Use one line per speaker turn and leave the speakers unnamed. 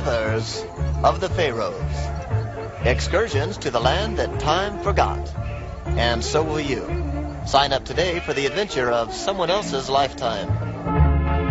Rivers of the Pharaohs. Excursions to the land that time forgot. And so will you. Sign up today for the adventure of someone else's lifetime.